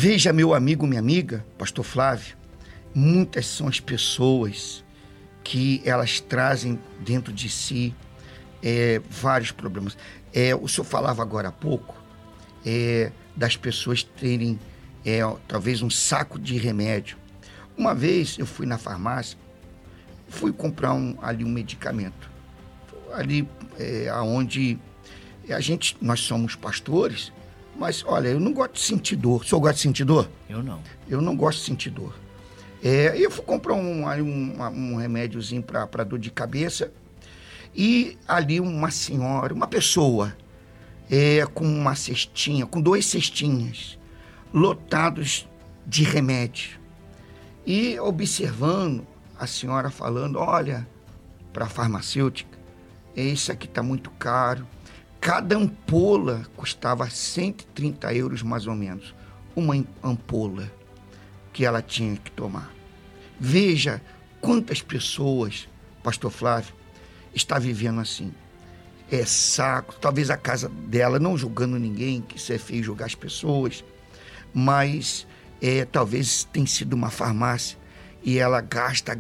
Veja, meu amigo, minha amiga, pastor Flávio, muitas são as pessoas que elas trazem dentro de si vários problemas. O senhor falava agora há pouco das pessoas terem talvez um saco de remédio. Uma vez eu fui na farmácia, fui comprar ali um medicamento. Ali aonde nós somos pastores, mas olha, eu não gosto de sentir dor. O senhor gosta de sentir dor? Eu não. Eu não gosto de sentir dor. Eu fui comprar um remédiozinho para dor de cabeça e ali uma senhora, uma pessoa, com uma cestinha, com 2 cestinhas, lotados de remédio. E observando a senhora falando, olha, para a farmacêutica, isso aqui está muito caro. Cada ampola custava 130 euros mais ou menos. Uma ampola que ela tinha que tomar. Veja quantas pessoas, pastor Flávio, está vivendo assim. Saco, talvez a casa dela, não julgando ninguém, que isso é feio julgar as pessoas, mas talvez tenha sido uma farmácia e ela gasta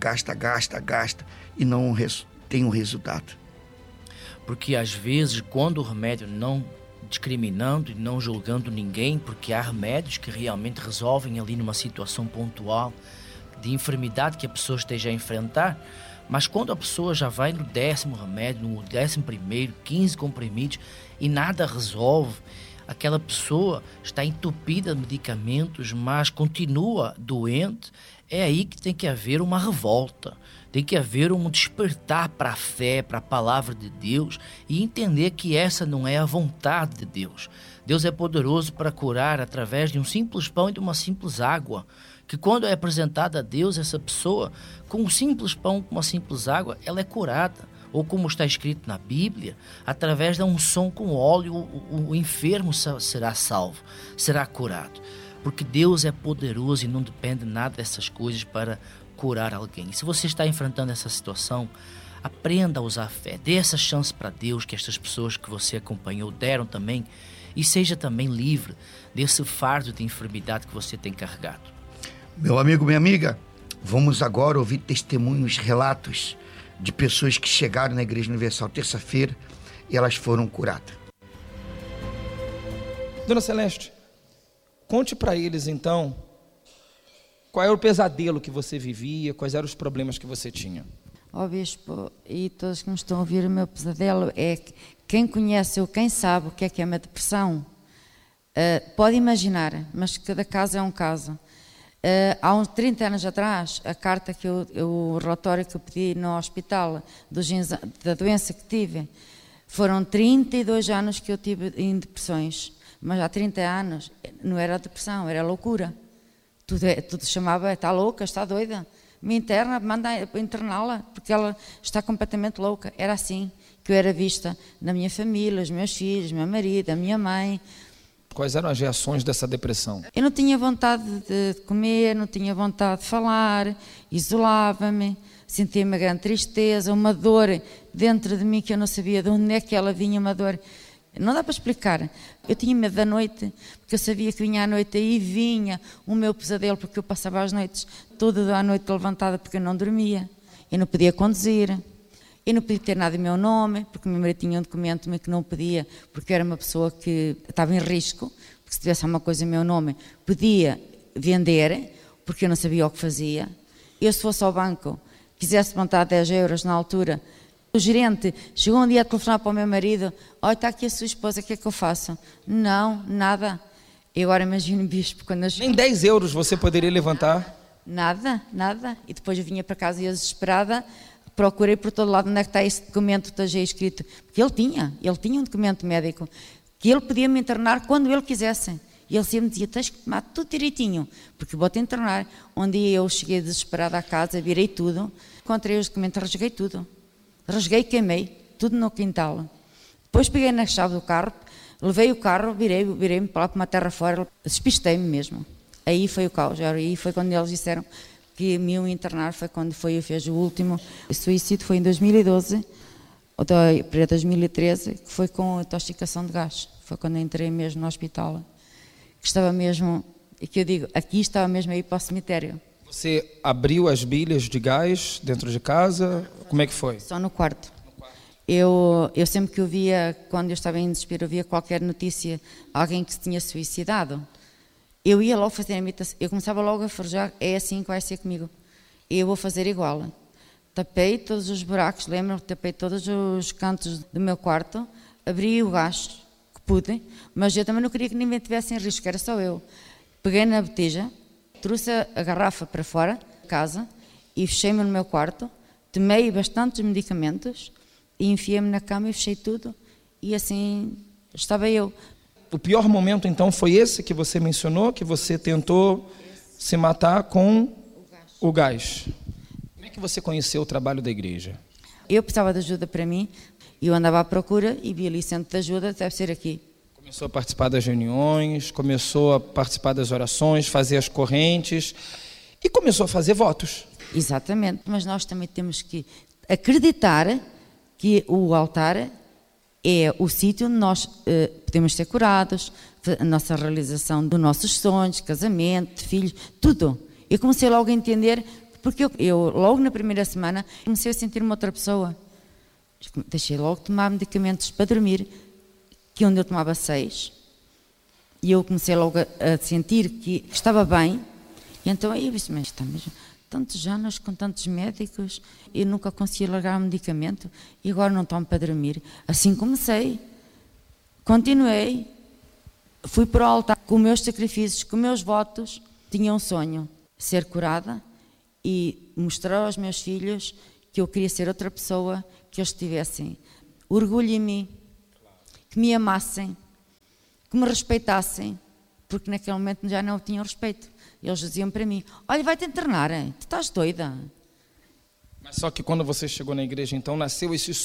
e não tem um resultado. Porque às vezes, quando o remédio, não discriminando e não julgando ninguém, porque há remédios que realmente resolvem ali numa situação pontual de enfermidade que a pessoa esteja a enfrentar, mas quando a pessoa já vai no 10º remédio, no 11º, 15 comprimidos e nada resolve, aquela pessoa está entupida de medicamentos, mas continua doente, é aí que tem que haver uma revolta. Tem que haver um despertar para a fé, para a palavra de Deus e entender que essa não é a vontade de Deus. Deus é poderoso para curar através de um simples pão e de uma simples água, que quando é apresentada a Deus, essa pessoa, com um simples pão, com uma simples água, ela é curada. Ou como está escrito na Bíblia, através da unção com óleo, o enfermo será salvo, será curado. Porque Deus é poderoso e não depende nada dessas coisas para curar alguém. Se você está enfrentando essa situação, aprenda a usar a fé. Dê essa chance para Deus que estas pessoas que você acompanhou deram também e seja também livre desse fardo de enfermidade que você tem carregado. Meu amigo, minha amiga, vamos agora ouvir testemunhos, relatos de pessoas que chegaram na Igreja Universal terça-feira e elas foram curadas. Dona Celeste, conte para eles então qual era o pesadelo que você vivia, quais eram os problemas que você tinha. Bispo, e todos que me estão a ouvir, o meu pesadelo é que quem conhece ou quem sabe o que é uma depressão, pode imaginar, mas cada caso é um caso. Há uns 30 anos atrás, a carta o relatório que eu pedi no hospital da doença que tive, foram 32 anos que eu tive em depressões, mas há 30 anos não era depressão, era loucura. Tudo chamava, está louca, está doida, me interna, manda interná-la, porque ela está completamente louca. Era assim que eu era vista na minha família, os meus filhos, meu marido, a minha mãe. Quais eram as reações dessa depressão? Eu não tinha vontade de comer, não tinha vontade de falar, isolava-me, sentia uma grande tristeza, uma dor dentro de mim que eu não sabia de onde é que ela vinha, uma dor. Não dá para explicar. Eu tinha medo da noite, porque eu sabia que vinha à noite e vinha o meu pesadelo, porque eu passava as noites toda a noite levantada porque eu não dormia. Eu não podia conduzir, eu não podia ter nada em meu nome, porque o meu marido tinha um documento que não podia, porque eu era uma pessoa que estava em risco, porque se tivesse alguma coisa em meu nome, podia vender, porque eu não sabia o que fazia. Eu, se fosse ao banco, quisesse montar 10 euros na altura, o gerente chegou um dia a telefonar para o meu marido, olha, está aqui a sua esposa, o que é que eu faço? Não, nada. Eu agora imagino, bispo, quando eu... Nem 10 euros você poderia levantar? Nada. E depois eu vinha para casa e eu desesperada, procurei por todo lado onde é que está esse documento que está escrito, porque ele tinha um documento médico, que ele podia me internar quando ele quisesse. E ele sempre me dizia, tens que tomar tudo direitinho, porque vou-te internar. Um dia eu cheguei desesperada à casa, virei tudo, encontrei os documentos, rasguei tudo. Rasguei e queimei, tudo no quintal. Depois peguei na chave do carro, levei o carro, virei-me para lá para uma terra fora, despistei-me mesmo. Aí foi o caos, aí foi quando eles disseram que me iam internar, foi quando eu fiz o último. O suicídio foi em 2012, ou para 2013, que foi com intoxicação de gás. Foi quando entrei mesmo no hospital, que estava mesmo e que eu digo, aqui estava mesmo aí para o cemitério. Você abriu as bilhas de gás dentro de casa? Como é que foi? Só no quarto. Eu sempre que eu via, quando eu estava em desespero, eu via qualquer notícia, alguém que se tinha suicidado, eu ia logo fazer a imitação, eu começava logo a forjar, é assim que vai ser comigo. Eu vou fazer igual. Tapei todos os buracos, lembro-me, tapei todos os cantos do meu quarto, abri o gás que pude, mas eu também não queria que ninguém tivesse em risco, era só eu. Peguei na botija, trouxe a garrafa para fora de casa e fechei-me no meu quarto, tomei bastantes medicamentos e enfiei-me na cama e fechei tudo e assim estava eu. O pior momento então foi esse que você mencionou, que você tentou se matar com o gás. Como é que você conheceu o trabalho da igreja? Eu precisava de ajuda para mim e eu andava à procura e vi ali centro de ajuda, deve ser aqui. Começou a participar das reuniões, começou a participar das orações, fazer as correntes e começou a fazer votos. Exatamente, mas nós também temos que acreditar que o altar é o sítio onde nós podemos ser curados, a nossa realização dos nossos sonhos, casamento, filhos, tudo. Eu comecei logo a entender, porque eu logo na primeira semana comecei a sentir-me outra pessoa. Deixei logo de tomar medicamentos para dormir, que onde eu tomava 6, e eu comecei logo a sentir que estava bem, e então aí eu disse, mas está mesmo tantos anos com tantos médicos, eu nunca consegui largar o medicamento, e agora não tomo para dormir. Assim comecei, continuei, fui para o altar com meus sacrifícios, com meus votos, tinha um sonho, ser curada e mostrar aos meus filhos que eu queria ser outra pessoa, que eles tivessem orgulho em mim, que me amassem, que me respeitassem, porque naquele momento já não tinham respeito. Eles diziam para mim, olha, vai-te internar, tu estás doida. Mas só que quando você chegou na igreja, então, nasceu esse